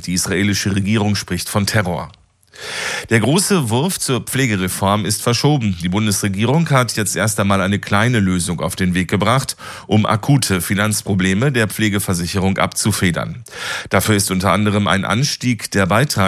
Die israelische Regierung spricht von Terror. Der große Wurf zur Pflegereform ist verschoben. Die Bundesregierung hat jetzt erst einmal eine kleine Lösung auf den Weg gebracht, um akute Finanzprobleme der Pflegeversicherung abzufedern. Dafür ist unter anderem ein Anstieg der Beitragszahlungen